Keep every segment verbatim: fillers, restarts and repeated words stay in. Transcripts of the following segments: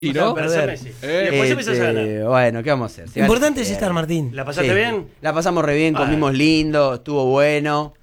Y no, perder. sí. Eh, Después este, empezás a ganar. Bueno, ¿qué vamos a hacer? Si Lo importante gana, es si estar, pierde. Martín. ¿La pasaste Sí, bien? La pasamos re bien, Bueno. comimos lindo, estuvo bueno.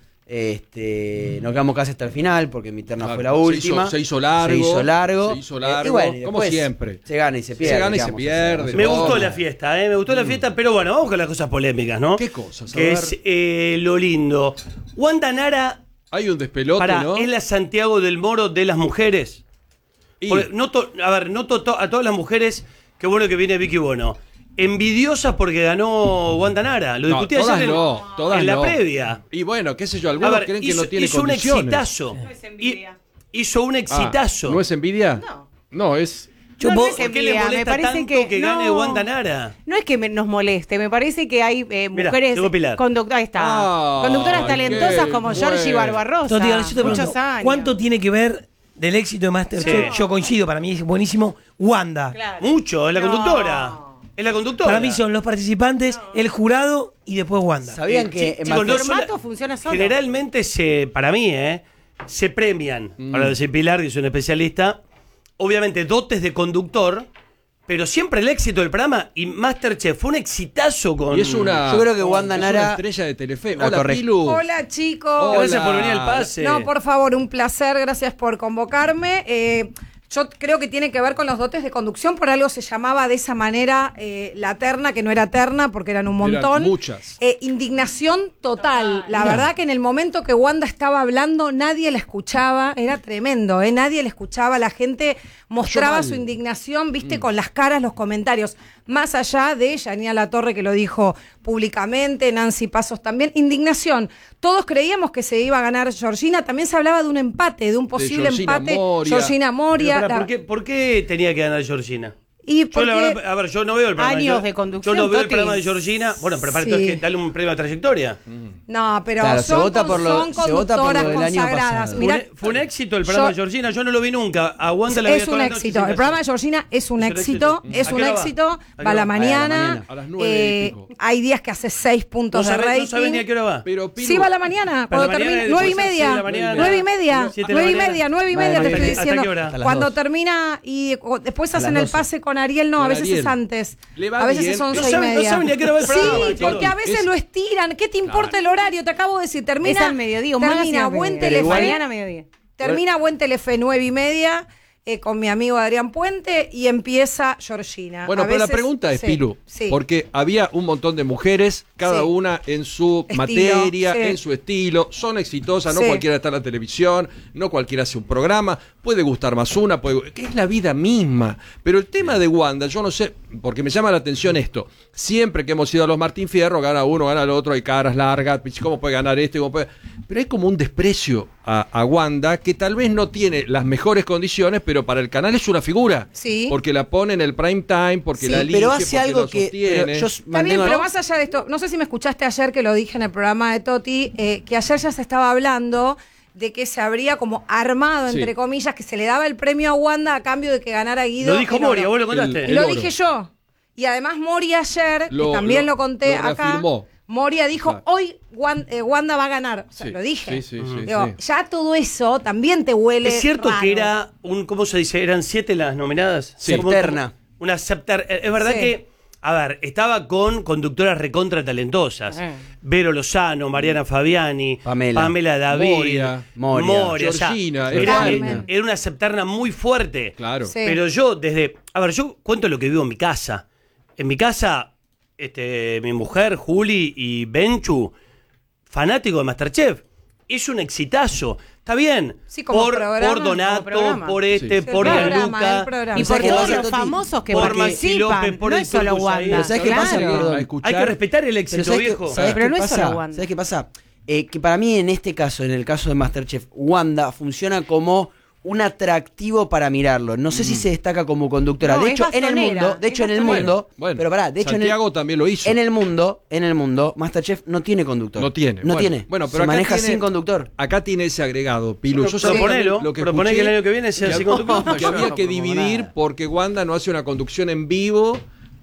Este, nos quedamos casi hasta el final porque mi terna Claro, fue la se última. hizo- se hizo largo, Se hizo largo. se hizo largo, y bueno, y como después siempre. Se gana y se pierde. Se gana y ¿qué se vamos a hacer? pierde. Me No. gustó la fiesta, ¿eh? Me gustó la fiesta, pero bueno, vamos con las cosas polémicas, ¿no? ¿Qué cosas? A Que ver. es eh, lo lindo. Wanda Nara, Hay un despelote, para, ¿no? ¿es la Santiago del Moro de las mujeres? Y- Porque noto, a ver, noto to- a todas las mujeres, qué bueno que viene Vicky Bono, envidiosas porque ganó Wanda Nara. Lo No, discutí todas ayer en, no, todas en la no. previa. Y bueno, qué sé yo, A algunos ver, creen que hizo, no tiene hizo un condiciones. exitazo. No es envidia. Y- hizo un Ah, exitazo. ¿no es envidia? No. No, es... Yo No, puedo- no es ¿Por qué le envidia, molesta me parece tanto que- que, gane no. Wanda Nara? No es que me- nos moleste, me parece que hay eh, Mirá, mujeres llegó Pilar. conductoras, ahí está, Ah, conductoras qué talentosas como Georgie bueno. Barbarosa. Toti, ahora yo te muchos pregunto, años. ¿cuánto tiene que ver del éxito de Masterchef? Sí. Yo coincido, para mí es buenísimo. Wanda. Claro. Mucho, es la No. conductora. Es la conductora. Para mí son los participantes, el jurado y después Wanda. ¿Sabían Eh, que chi- en chicos, El no Master- formato sola- funciona solo. Generalmente se, para mí, ¿eh? se premian, Mm. para decir Pilar, que es un especialista, obviamente dotes de conductor, pero siempre el éxito del programa, y Masterchef fue un exitazo con... Y es una... Yo creo que Wanda es Nara- una estrella de Telefe. La Hola, correcta. Pilu. Hola chicos. Gracias Hola. por venir al pase. No, por favor, un placer, gracias por convocarme. Eh, yo creo que tiene que ver con los dotes de conducción, por algo se llamaba de esa manera eh, la terna, que no era terna porque eran un Eran montón. muchas. Eh, indignación total. La verdad que en el momento que Wanda estaba hablando, nadie la escuchaba, era tremendo, ¿eh? Nadie la escuchaba, la gente mostraba mal. su indignación, viste, con las caras, los comentarios. Más allá de Yanía Latorre, que lo dijo públicamente, Nancy Pasos también, indignación. Todos creíamos que se iba a ganar Georgina, también se hablaba de un empate, de un posible Georgina empate. Moria. Georgina Pero Moria. pará, la- ¿por, qué, por qué tenía que ganar Georgina? Y Yo, la porque- verdad, a ver, yo no veo el programa Años Geor- de conducción, Yo no veo el Toti. programa de Georgina. Bueno, pero para Sí. entonces, dale un premio a trayectoria. No, pero Claro, se son, vota con- por lo- son se vota por lo conductoras del año consagradas. pasado. Mirá, fue, un, fue un éxito el programa yo- de Georgina, yo no lo vi nunca. A Wanda la veía es todas un las noches éxito. en El casa. programa de Georgina es un Es un éxito, éxito. es ¿A un qué hora va? éxito. ¿A qué Va a la hora va? mañana. A las nueve y eh, pico. hay días que hace seis puntos No de sabés, rating. no sabés ni a qué hora va. Pero, Pilu, Sí, va a la mañana, Para cuando la mañana termina, y nueve y después a las seis media, de la mañana. nueve y media, Siete de la nueve y mañana. media, nueve y Vale, media te ¿hasta estoy qué- hasta diciendo. qué hora? Hasta las Cuando doce. termina y co- después A hacen las el doce. pase con Ariel, no, a Con veces Ariel. es antes. Le va A veces bien. es No once saben- y no media. saben ni a qué hora va el programa, Sí, chicos. porque a veces Es- lo estiran. ¿Qué te importa el horario? Te acabo de decir, termina. Es al mediodía, un termina magazine al buen mediodía. Pero igual- Telefe. Mañana a mediodía. Termina Buen Telefe nueve y media eh, con mi amigo Adrián Puente y empieza Georgina. Bueno, A pero la veces- pregunta es, sí, Pilu, sí. porque había un montón de mujeres, cada Sí. una en su Estilo, materia, sí. en su estilo, son exitosas, no Sí. cualquiera está en la televisión, no cualquiera hace un programa, puede gustar más una, puede, que es la vida misma. Pero el tema de Wanda, yo no sé, porque me llama la atención esto, siempre que hemos ido a los Martín Fierro, gana uno, gana el otro, hay caras largas, ¿cómo puede ganar este? ¿Cómo puede? Pero hay como un desprecio a, a Wanda que tal vez no tiene las mejores condiciones, pero para el canal es una figura. Sí. Porque la pone en el prime time, porque Sí, la elige, pero hace porque algo lo que sostiene. pero yo Está bien, mantengo, pero ¿no? más allá de esto, no sé si me escuchaste ayer que lo dije en el programa de Toti, eh, que ayer ya se estaba hablando de que se habría como armado, Sí. entre comillas, que se le daba el premio a Wanda a cambio de que ganara Guido. Lo dijo el oro. Moria, vos lo contaste. El- Y lo oro. dije yo. Y además Moria ayer, Lo- que también lo- lo, conté lo acá, reafirmó. Moria dijo, Claro. hoy Wan- eh, Wanda va a ganar. O sea, Sí, lo dije. sí, sí, sí, Digo, sí. ya todo eso también te huele Es cierto raro. que era un, ¿cómo se dice? ¿Eran siete las nominadas? Sí. Como- Septerna. Una septer. Es verdad Sí. que, a ver, estaba con conductoras recontra talentosas. Eh. Vero Lozano, Mariana Fabiani, Pamela. David, Moria. Moria. o sea, Georgina, era, Carmen. era una septerna muy fuerte. Claro. Sí. Pero yo desde, a ver, yo cuento lo que vivo en mi casa. En mi casa, este, mi mujer, Juli y Benchu, fanático de Masterchef. Es un exitazo. Está bien. Sí, como por, programa, por Donato, como programa. por este, Sí. por El Gianluca. programa, el programa. Y ¿Sabes por qué todos pasa, los Toti? famosos que Por Maxi López, participan. por No el es solo Turco Wanda. Said. Pero ¿sabes qué pasa? Claro. Perdón. A escuchar. Hay que respetar el Pero éxito, ¿sabes qué- viejo. ¿sabes Pero qué no es pasa? solo Wanda. ¿Sabes qué pasa? Eh, que para mí en este caso, en el caso de Masterchef, Wanda funciona como un atractivo para mirarlo. No sé si se destaca como conductora. No, de es hecho, en el bastonera, mundo, de es hecho en el bastonera. mundo, Bueno, pero pará, de hecho en el, Santiago también lo hizo. en el mundo, en el mundo, Masterchef no tiene conductor. No tiene. No Bueno, tiene. bueno, pero se acá maneja tiene- sin conductor. Acá tiene ese agregado, Pilu. Bueno, Yo sabía proponelo, lo que proponé escuché, que el año que viene sea que así hab- conductor. que había No que propongo dividir nada. porque Wanda no hace una conducción en vivo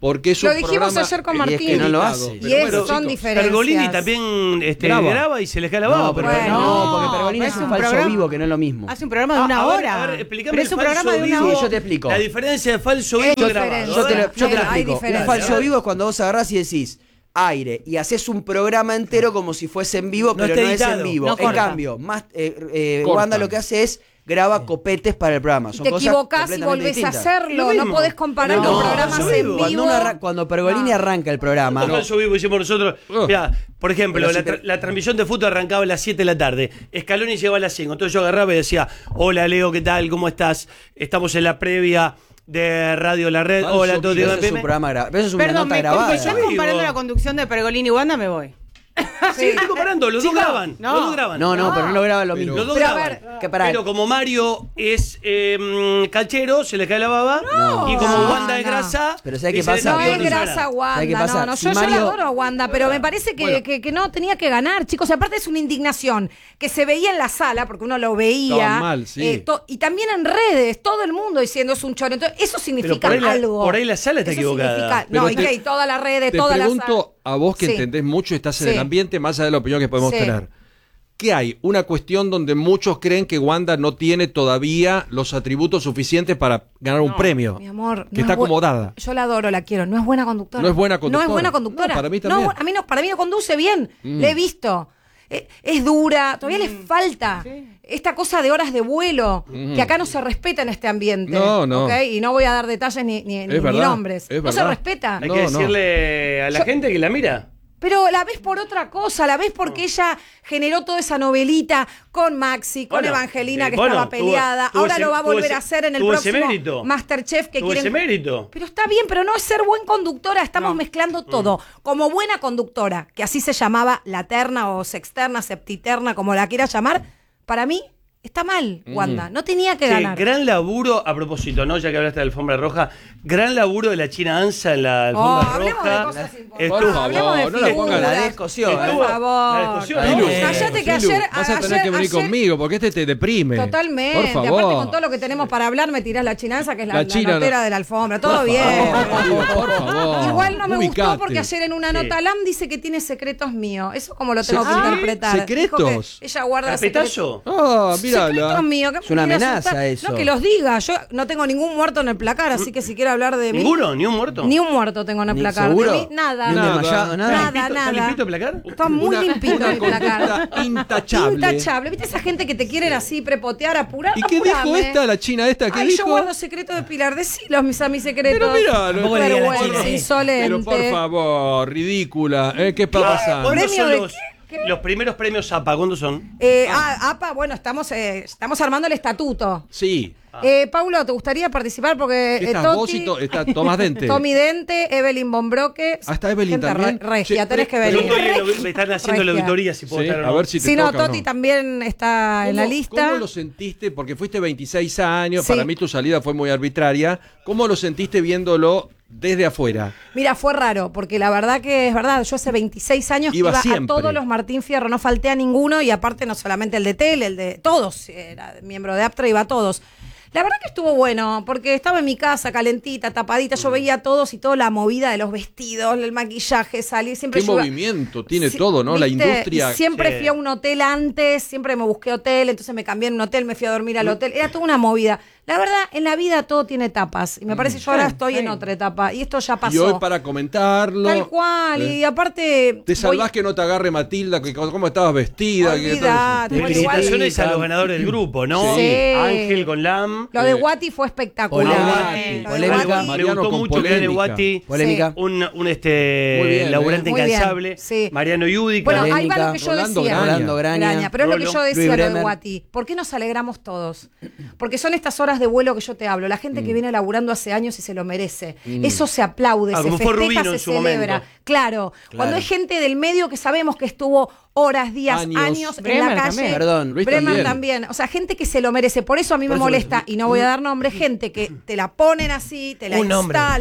porque es un Lo dijimos programa ayer con Y es Martín. que no lo limitado. hace. Y Pero es- bueno, son chicos, diferencias. Pergolini también este, Graba. graba. y se les cae la baba. No, pero pero bueno. no, porque Pergolini No, es un es un falso programa- vivo, que no es lo mismo. Hace un programa de una Ah, a ver, hora. a ver, explícame Pero el es un falso programa de una vivo. hora. Sí, yo te explico. La diferencia de falso vivo Es y grabado. diferente. Yo te, lo- yo te lo Hay explico. Un diferencia. falso vivo es cuando vos agarrás y decís aire y haces un programa entero como si fuese en vivo, No pero está no es en editado. vivo. No en corta. cambio, más eh, eh, Corta. Wanda lo que hace es graba copetes para el programa. Y Son te cosas equivocás y completamente volvés distintas. a hacerlo. Lo No mismo. podés comparar No, con programas falso en vivo. vivo. Cuando, uno arran- cuando Pergolini No. arranca el programa, No, falso vivo hicimos nosotros. Oh. Mirá, por ejemplo, Pero la, si te- tra- la transmisión de fútbol arrancaba a las siete de la tarde. Scaloni llegaba a las cinco. Entonces yo agarraba y decía, hola Leo, ¿qué tal? ¿Cómo estás? Estamos en la previa de Radio La Red. Falso Hola, todo pero digo, eso es un programa gra- pero eso es una Perdón, nota me grabada. disculpe, yo comparando Vivo. la conducción de Pergolini y Wanda me voy. Sí, estoy comparando, los dos Chicos, graban. no. Los dos graban. No, no, pero no lo graba lo Pero- mismo. Los dos Pero a graban. ver, que pará. Pero como Mario es eh, canchero, se le cae la baba. No. Y como No, Wanda es no. grasa. Pero ¿sabes qué dice, pasa? No Que es no grasa ¿Sabe Wanda, qué pasa? no, no, Si yo, yo Mario- la adoro a Wanda, pero me parece que, Bueno. que- que no tenía que ganar, chicos. Y aparte es una indignación que se veía en la sala, porque uno lo veía. Estaba mal, sí. eh, to- y también en redes, todo el mundo diciendo es un choro. Entonces, eso significa por ahí la- algo. por ahí la sala está Eso equivocada. significa- Pero no, y te- que y todas las redes, Te todas las pregunto a vos que Sí. entendés mucho, estás en Sí. el ambiente, más allá de la opinión que podemos Sí. tener. ¿Qué hay? Una cuestión donde muchos creen que Wanda no tiene todavía los atributos suficientes para ganar un premio. Mi amor, que no está es bu- acomodada. Yo la adoro, la quiero. No es buena conductora. No es buena No conductora. es buena conductora. No, para mí No, también. a mí no, para mí no conduce bien. Le he visto. Eh, Es dura, todavía le falta esta cosa de horas de vuelo que acá no se respeta en este ambiente. No, no. ¿ok? Y no voy a dar detalles ni, ni- ni- ni verdad, nombres. es No se verdad. respeta. Hay No, que no. decirle a la Yo- gente que la mira. Pero la ves por otra cosa, la ves porque ella generó toda esa novelita con Maxi, con Bueno, Evangelina, eh, que bueno, estaba tuvo- peleada. tuvo Ahora ese- lo va a tuvo volver ese- a hacer en el tuvo ese próximo mérito. Masterchef que Tuvo quieren. ese mérito. Pero está bien, pero no es ser buen conductora, estamos mezclando Mm. todo. Como buena conductora, que así se llamaba la terna o sexterna, septiterna, como la quieras llamar, para mí está mal, Wanda. No tenía que Sí, ganar. gran laburo, a propósito, ¿no? Ya que hablaste de la alfombra roja, gran laburo de la China Ansa en la Oh, alfombra hablemos de roja. cosas importantes. Estuvo- Por favor, Hablemos de no la pongan- figuras. La descosió, Por ¿eh? Estuvo- favor. la discusión, Filu, ¿no? eh, Cállate que Filu, ayer. vas a tener ayer- que venir ayer- conmigo porque este te deprime. Totalmente. Por favor. Aparte con todo lo que tenemos para hablar, me tirás la chinanza, que es la, La la china, notera no. de la alfombra. Todo Por bien. favor, por favor. Igual no me Ubicate. gustó porque ayer en una Sí. nota Lam dice que tiene secretos míos. Eso como lo tengo ¿Sí? que interpretar. Dijo que ¿Secretos? ella guarda secretos. ¿Carpetazo? Ah, Secretos mírala. míos. que Es una me quiere amenaza asustar. eso. No, que los diga. Yo no tengo ningún muerto en el placar, así que si quiere hablar de mí. ¿Ninguno? ¿Ni un muerto? Ni un muerto tengo en el Ni- placar. ¿seguro? De mí, nada. Ni un Nada. desmayado, nada. Nada, ¿Está nada. limpito el placar? Está muy Una- limpito una el placar. conducta intachable. Intachable. ¿Viste esa gente que te quieren así prepotear, apurar? ¿Y qué dijo Apurame. esta, la china esta? ¿Qué Ay, dijo? yo guardo secretos de Pilar. Decilos, mis a mis secretos. Pero mira, Tampoco le diga a la Vergüenza, China, eh. insolente. Pero por favor, ridícula. ¿eh? ¿Qué está pasando? ¿Cuándo ¿Premio son de los, qué? ¿Qué? los primeros premios APA? ¿Cuándo son? Eh, ah, APA, bueno, estamos, eh, estamos armando el estatuto. Sí. Eh, Paulo, ¿te gustaría participar? Porque eh, Estás Toti, vos y to- está Tomás Dente. Tommy Dente, Evelyn Bonbroque. Ah, está Evelyn gente también. re- regia, Che, tenés que pero- Yo venir. estoy- me están haciendo la Regia. auditoría si puedo Sí, estar o a no. ver si te Si no, toca o Toti no. también está en la ¿Cómo- lista. ¿Cómo lo sentiste? Porque fuiste veintiséis años, Sí. para mí tu salida fue muy arbitraria. ¿Cómo lo sentiste viéndolo desde afuera? Mira, fue raro, porque la verdad que es verdad, yo hace veintiséis años que Iba iba siempre. a todos los Martín Fierro, no falté a ninguno, y aparte no solamente el de Tele, el de todos, era miembro de Aptra, iba a todos. La verdad que estuvo bueno, porque estaba en mi casa calentita, tapadita, yo veía a todos y toda la movida de los vestidos, el maquillaje, salir, siempre ¿Qué yo iba- movimiento tiene Sí, todo, no? La ¿viste? industria. Y siempre Sí. fui a un hotel antes, siempre me busqué hotel, entonces me cambié en un hotel, me fui a dormir al hotel, era toda una movida. La verdad, en la vida todo tiene etapas, y me parece que yo ahora estoy en otra etapa, y esto ya pasó. Y hoy para comentarlo. Tal cual, ¿eh? y aparte... Te voy- salvás que no te agarre Matilda, que cómo estabas vestida. que Olvidate, todo- bueno, Felicitaciones igual- a los ganadores del grupo, ¿no? Sí. Ángel con Lam. Lo de Eh, Guati fue espectacular. Polémica, Lo de polémica. Guati- Me Mariano gustó con mucho que gane polémica. Guati. Polémica. Un, un este Muy bien, laburante ¿eh? Muy bien, incansable. sí. Mariano Yudica. Bueno, ahí va Polémica. lo que yo Rolando decía. Graña. Rolando Graña. Graña, pero es lo que Rolo. yo decía Luis lo de Bremer. Guati. ¿Por qué nos alegramos todos? Porque son estas horas de vuelo que yo te hablo. La gente que viene laburando hace años y se lo merece. Eso se aplaude, Ah, se como fue festeja, Rubino se en su celebra. momento. Claro, cuando hay gente del medio que sabemos que estuvo horas, días, Años. años, en Bremer la calle. también. Perdón, Luis Bremer también. también. O sea, gente que se lo merece. Por eso a mí me Por eso- molesta, y no voy a dar nombre, gente que te la ponen así, te la Un nombre. instalan.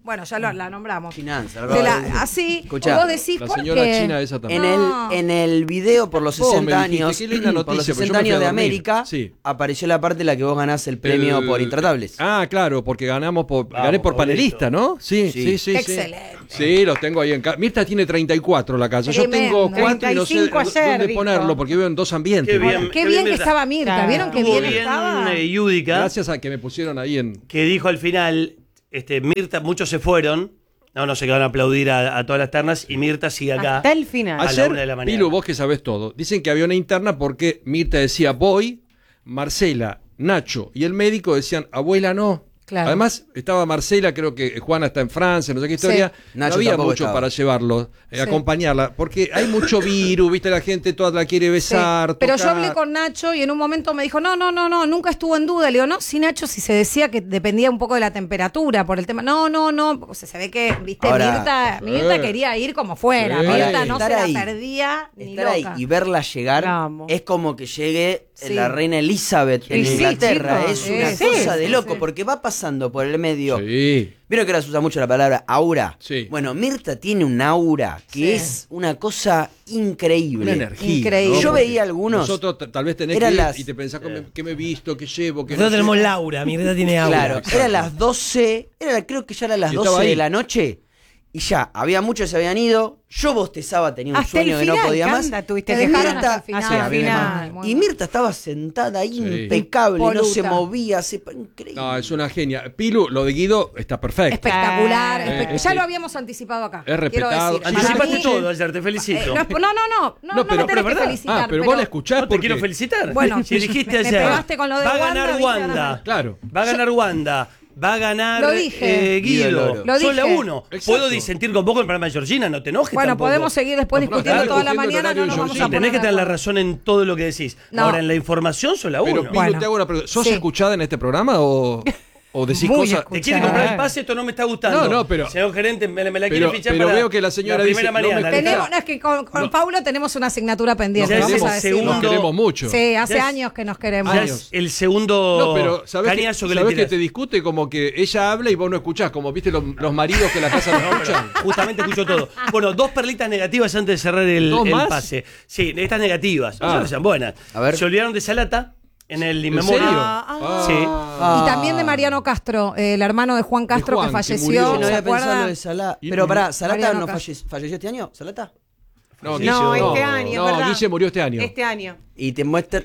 Bueno, ya lo, la nombramos. Finanza, De la- así, Escuchá, o vos decís, La ¿por señora qué? china esa también. En No. el, en el video por los Vos me sesenta dijiste, años, qué linda por los noticia, porque yo sesenta me fui a años de dormir. América, Sí. apareció la parte en la que vos ganás el premio El- por Intratables. Ah, claro, porque ganamos por, Vamos, gané por Pablito. panelista, ¿no? Sí, Sí. sí, sí. sí. Excelente. Sí, los tengo ahí en casa. Mirta tiene treinta y cuatro la casa. Yo Tremendo. tengo cuatro y no sé treinta y cinco ayer, dónde dijo. ponerlo porque vivo en dos ambientes. Qué bien. Qué bien que Mirta. estaba Mirta, Claro. ¿vieron qué Estuvo bien, bien estaba? eh, Yudica, Gracias a que me pusieron ahí en... que dijo al final, este, Mirta, muchos se fueron, no, no sé, que van a aplaudir a, a todas las ternas, y Mirta sigue acá. Hasta el final. A la Ayer, una de la mañana. Pilu, vos que sabés todo, dicen que había una interna porque Mirta decía voy, Marcela, Nacho y el médico decían abuela no. Claro. Además estaba Marcela, creo que Juana está en Francia, no sé qué historia. Sí. No Nacho había tampoco mucho estaba. para llevarlo, eh, Sí. acompañarla, porque hay mucho virus, viste, la gente toda la quiere Sí. besar. Pero yo tocar. hablé con Nacho y en un momento me dijo, no, no, no, no, nunca estuvo en duda. Le digo, no, sí, Nacho, si se decía que dependía un poco de la temperatura por el tema. No, no, no, o sea, se ve que, viste, Ahora- Mirta, Mirta Eh. quería ir como fuera. Sí. Mirta Ahora, no se estar la ahí, perdía ni Estar ahí loca. y verla llegar Vamos. es como que llegue Sí. la reina Elizabeth en Y sí, Inglaterra. chicos, es sí, una sí, cosa de sí, loco sí. porque va pasando por el medio. Sí. Vieron que ahora se usa mucho la palabra aura. Sí. Bueno, Mirta tiene un aura que Sí. es una cosa increíble. Una energía. Increíble. ¿no? Yo Porque veía algunos. Nosotros t- tal vez tenés Eran que ir las- y te pensás ¿qué me, qué me he visto, qué llevo, qué Nosotros no sé. tenemos Laura, Mirta tiene aura. Claro, eran las doce, era, creo que ya eran las Y estaba doce de ahí. la noche y ya, había muchos que se habían ido. Yo bostezaba, tenía un Hasta el sueño que no final, podía más. Canda, tuviste Te que dejaron dejar hasta el final. hasta el Hasta el final. Muy Y mal. Mirta estaba sentada ahí Sí. impecable, no Impoluta. se movía, se, increíble. No, es una genia. Pilu, lo de Guido está perfecto. Espectacular. Eh, espe- es ya que- lo habíamos anticipado acá. es Quiero respetado. decir, para Anticipaste mí- todo ayer, te Eh, felicito. no, es- no, no, no, no, no, No, me pero- tenés pero que verdad. felicitar. Ah, pero vos la escuchás No te porque... quiero felicitar. Bueno, si dijiste me- me ayer, pegaste con lo de va a Wanda, ganar viste, Wanda. ahora- Claro. Va a ganar Wanda. Va a ganar Lo dije. eh, Guido Guido. Loro. Lo Son la dije. uno. Exacto. Puedo disentir con vos con el programa de Georgina, no te enojes Bueno, tampoco. podemos seguir después No, pero discutiendo estás toda la discutiendo el mañana, no horario nos de vamos a Sí, Georgina. tenés que poner tener de la acuerdo. razón en todo lo que decís. No. Ahora, en la información sos la Pero uno. Pilu, Bueno. te hago una pregunta. ¿Sos Sí. escuchada en este programa o, o decís Muy cosas? escuchada. ¿Te quiere comprar el pase? Esto no me está gustando. No, no, pero- Señor gerente, me, me la pero- quiere fichar pero para veo que la señora la dice, primera no me Mariana. escucha. Tenemos, no, es que con, con Paulo tenemos una asignatura pendiente, Ya vamos tenemos a decirlo. segundo- Nos queremos mucho. Sí, hace Ya es- años que nos queremos. Ya Años. es el segundo No, pero ¿sabés, que, cañazo que, le sabés que tirás. te discute como que ella habla y vos no escuchás? Como viste los, los maridos que la casa no escuchan. Justamente escucho todo. Bueno, dos perlitas negativas antes de cerrar el, ¿Dos el más? pase. Sí, estas negativas. Ah. No sean buenas. A ver. Se olvidaron de Salata en el ¿En Inmemoria. serio? Ah, Sí. Ah. Y también de Mariano Castro, eh, el hermano de Juan Castro Juan, que que falleció. murió. Yo no ¿Se había pensado acuerdan? lo de Salata. Y- Pero pará, ¿Salata Mariano no Castro. falle- falleció este año? ¿Salata? No, No, Guille, este año, No, ¿verdad? Guille murió este año. Este año. Y te muestra.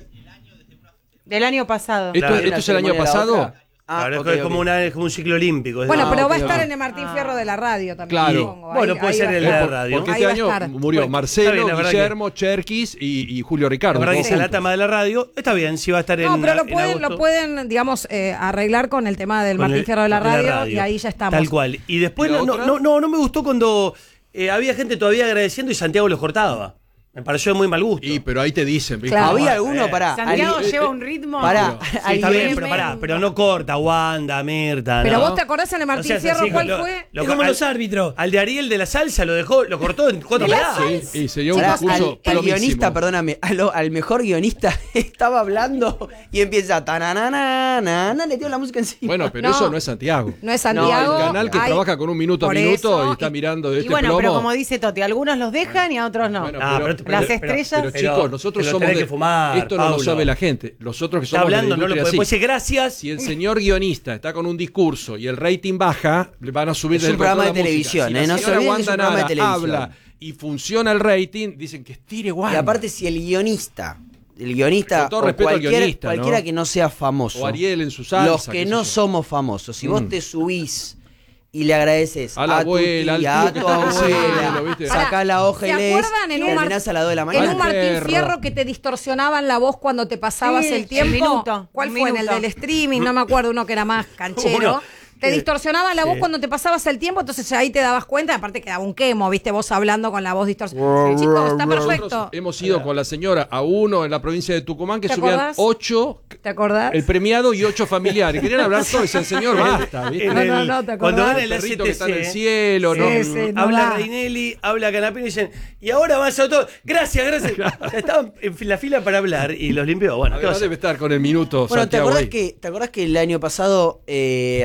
Del año pasado. ¿Esto, Claro. esto es el año ¿Ceremonia de la pasado? otra? Ah, Claro, es ok, que es ok. como, una, es como un ciclo olímpico. es Bueno, de- pero Ah, va a ok, estar ok. en el Martín Fierro de la radio también. Claro. supongo. Bueno, Ahí- puede ahí ser va a el estar. de la Por- radio. Porque Ahí este va a año estar. murió Bueno, Marcelo, está bien, la verdad Guillermo, Cherkis y, y Julio Ricardo. La verdad que todos Salata juntos. más de la radio, está bien, si va a estar en No, pero lo en pueden, agosto. lo pueden, digamos, eh, arreglar con el tema del Con Martín el- Fierro de la de radio, y ahí ya estamos. Tal cual. Y después ¿Y la no, otra? no, no, no me gustó cuando eh, había gente todavía agradeciendo y Santiago los cortaba. Me pareció de muy mal gusto. Y pero ahí te dicen, ¿viste? Claro. Había eh, alguno, pará. Santiago Ali- lleva un ritmo. Pará, Sí, al está bien, guión- pero pará, pero no corta, Wanda, Mirta. Pero no. vos te acordás en el Martín seas Fierro así, cuál lo- fue. lo- Es como al- los árbitros. Al de Ariel de la salsa lo dejó, lo cortó en cuatro ¿De la pedazos. Sí, y se dio un Pará, discurso al, al plomísimo. guionista, perdóname, a lo- al mejor guionista estaba hablando y empieza tananana, le dio la música encima. Bueno, pero No. eso no es Santiago. No es Santiago. el canal que hay- trabaja con un minuto a por minuto eso, y está mirando de Y este bueno, plomo. pero como dice Toti, algunos los dejan y a otros no. Bueno, Ah, pero- pero- Las pero- estrellas. Pero Pero- chicos, nosotros pero somos tenés de- que fumar, esto no lo Paulo. sabe la gente. Nosotros que Está somos hablando, de la no lo industria, puede. sí. Puede decir gracias. Si el señor guionista está con un discurso y el rating baja, le van a subir Es del un programa control de la música. televisión, Si ¿eh? la No se señora olviden que es un Wanda programa de Nara televisión. habla y funciona el rating, dicen que estire Y Wanda. aparte, si el guionista, el guionista, Con todo o respeto al cualquier- guionista, ¿no? cualquiera que no sea famoso, O Ariel en su salsa. los que qué sé no yo. somos famosos, si vos Mm. te subís y le agradeces A la tu abuela, al tía, tío a que tu está en el abuela, cielo, ¿viste? sacás la hoja y ¿Se lees, acuerdan en un, terminás Mar- a las dos de la en mañana? un Martín Perro. Fierro que te distorsionaban la voz cuando te pasabas Sí, el tiempo? el minuto, ¿Cuál un fue? En el minuto. del streaming, no me acuerdo, uno que era más canchero. Uno Te que- distorsionaban la voz sí. cuando te pasabas el tiempo, entonces ahí te dabas cuenta, aparte quedaba un quemo, viste, vos hablando con la voz distorsionada. Chicos, está Nosotros perfecto. hemos ido con la señora a uno en la provincia de Tucumán que ¿Te subían acordás? ocho, ¿Te acordás? el premiado y ocho familiares. Querían hablar todo, dicen, señor, basta, ¿viste? En No, no, el- no, ¿te cuando acordás? van en El la perrito que está en el C T C, cielo, ¿no? Sí, sí. no habla da. Reinelli, habla Canapino y dicen, y ahora avanza todo. Gracias, gracias. O sea, estaban en la fila para hablar y los limpió. Bueno, ¿qué va a Además hacer? debe estar con el minuto Bueno, ¿te Santiago acordás, ahí. que, ¿te acordás que el año pasado eh, pasó algo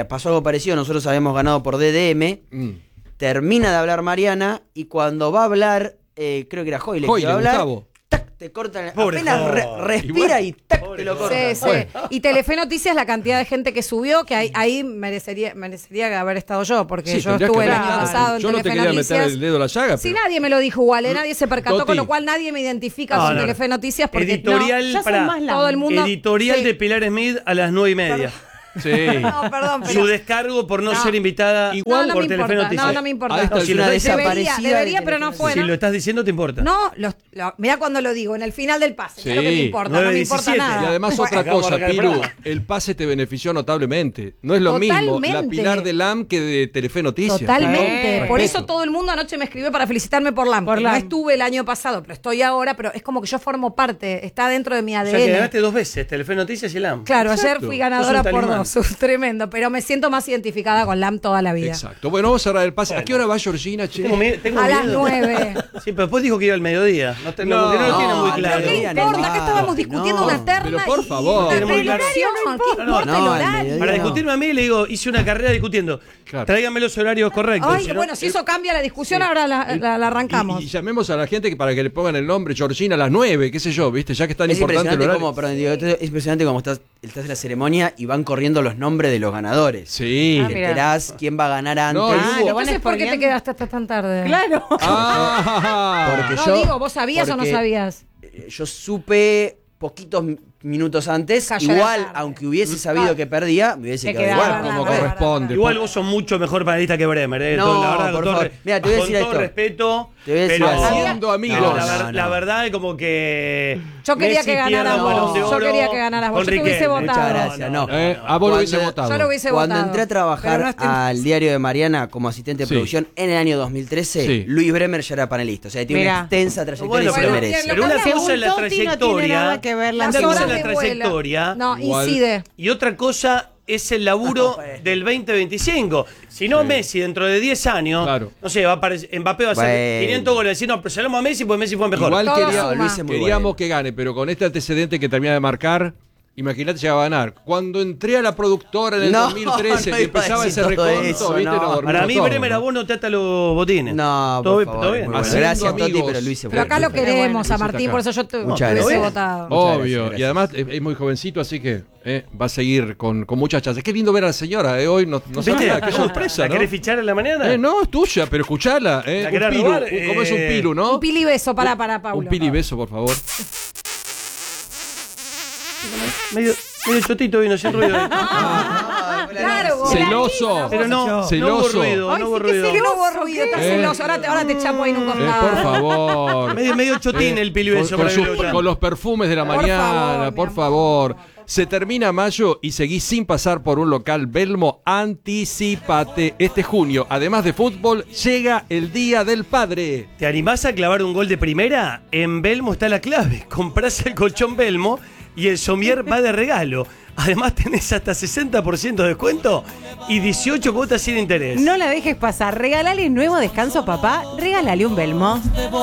parecido, nosotros habíamos ganado por D D M, Mm. termina de hablar Mariana y cuando va a hablar, eh, creo que era Hoyle, Joyle, que iba a hablar, Gustavo. tac, te cortan, Pobre apenas Joyle. re- respira y tac, te lo cortan. Sí, sí. Y Telefe Noticias, la cantidad de gente que subió, que ahí, ahí merecería, merecería haber estado yo, porque Sí, yo tendrías estuve que el haber año estado. pasado en Yo no te Telefe quería Noticias. meter el dedo a la llaga, Sí, pero- nadie me lo dijo igual, ¿eh? Nadie se percató, Toti. con lo cual nadie me identifica No, con no, no. Telefe Noticias porque Editorial ya son para más largos. todo el mundo. editorial Sí. de Pilar Smith a las nueve y media. Sí. No, perdón, pero Su descargo por no, No. ser invitada Igual no por me Telefe importa, Noticias. no, no me importa. A esta No, si una lo, Debería, desaparecida debería, de pero no Telefe. fue. si ¿no? lo estás diciendo, te importa. No, los, lo- mirá cuando lo digo, en el final del pase. Sí. Mirá lo que me importa, no nueve me importa diecisiete. nada. Y además Bueno, otra acabamos de cosa, arrancar el Piru, programa. el pase te benefició notablemente. No es lo mismo la Totalmente. Pilar de Lam que de Telefe Noticias. Totalmente. Sí. Por Respeto. eso todo el mundo anoche me escribió para felicitarme por LAM. Por que LAM. No estuve el año pasado, pero estoy ahora, pero es como que yo formo parte, está dentro de mi O A D sea que N. ganaste dos veces, Telefe Noticias y el A M. Claro, Exacto. ayer fui ganadora Sos un por talismán. dos, tremendo, pero me siento más identificada con LAM toda la vida. Exacto. Bueno, vamos a cerrar el pase. ¿A Bueno. qué hora va Georgina, che? Tengo, mie- tengo A las miedo. nueve. Sí, pero después dijo que iba al mediodía. No, te, No, no, que no lo tiene muy no, claro. ¿Qué mediodía importa? no Acá va. estábamos discutiendo No, una terna pero por y favor. una Tiene muy claro. televisión. ¿Qué importa No, el al horario? mediodía Para no. discutirme a mí, le digo, hice una carrera discutiendo. Claro. Tráigame los horarios correctos. Ay, si no- bueno, si eso cambia la discusión, ahora la, la- la arrancamos. Y, y llamemos a la gente que para que le pongan el nombre Georgina a las nueve, qué sé yo, ¿viste? Ya que es tan Es importante el impresionante horario. como, perdón, digo, esto es impresionante como estás, estás en la ceremonia y van corriendo los nombres de los ganadores. Sí. Ah, Te mira. enterás quién va a ganar antes. No, Ah, Hugo. lo van Entonces, ¿por qué te spoileando. quedaste hasta tan tarde? Claro. Ah. Porque No, yo- digo, ¿vos sabías o no porque, sabías? eh, Yo supe poquitos mi- minutos antes. Cayó la Igual, tarde. aunque hubiese sabido que perdía, me hubiese Te quedado quedaba igual. la- Como la- corresponde. Igual vos sos mucho mejor panelista que Bremer, ¿eh? No, Todo- la verdad, por con todo, favor. re- Mira, te voy a con decir todo esto. respeto. Te voy a decir pero algo. Haciendo amigos. No, la, No, ver- no, la no. verdad es como que. Yo quería Messi que pierde ganaras el vos. Balón de Yo Oro quería que ganaras vos. con Yo te hubiese Riquelme. votado. Muchas gracias, no. Eh, a vos lo hubiese Cuando- votado. Yo lo hubiese Cuando votado. entré a trabajar Pero no estoy- al diario de Mariana como asistente de Sí. producción en el año dos mil trece, Sí. Luis Bremer ya era panelista. O sea, tiene Mirá. una extensa trayectoria Bueno, y se pero, lo bueno, merece. bien, pero una Según cosa es la Toti, no tiene trayectoria. nada que ver la una Las cosa horas es la de vuelo. trayectoria. No, Igual- incide. Y otra cosa es el laburo No, pues. del veinte veinticinco. Si no, Sí. Messi dentro de diez años, Claro. no sé, va a aparecer, Mbappé va a hacer Bueno. quinientos goles. Decir, no, pero salamos a Messi porque Messi fue mejor. Igual Todo quería- suma. Luis es muy queríamos bueno. que gane, pero con este antecedente que termina de marcar, imagínate llegaba a ganar. Cuando entré a la productora en el No, dos mil trece, no que iba a empezaba decir ese todo reconto, eso, ¿viste? no. Nos dormimos Para mí, todos, Bremer, ¿no? a vos no te ata los botines. No, todo, por bien- favor, todo bien. muy bueno. Haciendo Gracias, Toti, amigos. pero Luis es Pero acá lo bueno. queremos a Luis Martín, está por acá. eso yo te Muchas te hubiese gracias. votado. Muchas Obvio, gracias, gracias. y además es, es muy jovencito, así que eh, va a seguir con, con muchas chances. Qué lindo ver a la señora, eh, hoy no, no ¿Viste? sabía, qué ¿La sorpresa, ¿no? querés fichar en la mañana? Eh, no, es tuya, pero escuchala, eh. ¿La Un querés pilu, robar? un- ¿cómo es un Eh, pilu, no? Un pili beso para, para Paulo. Un pili beso, por favor. Medio, medio chotito vino sin ruido. Claro, vos. Celoso. Pero no, no hubo Celoso. ruido, Ay, no hubo sí que ruido. sí que no hubo ruido, estás Eh. celoso. Ahora te, ahora te chapo ahí en un Eh, costado. por favor. Medio, medio chotín Eh, el pilibeso con, para con que sus- lo vean. con los perfumes de la Por mañana, favor, mi por amor, favor. Se termina mayo y seguís sin pasar por un local Belmo. Anticipate. Este junio, además de fútbol, llega el Día del Padre. ¿Te animás a clavar un gol de primera? En Belmo está la clave. Comprás el colchón Belmo y el somier va de regalo. Además tenés hasta sesenta por ciento de descuento y dieciocho cuotas sin interés. No la dejes pasar. Regálale nuevo descanso a papá. Regálale un Belmo.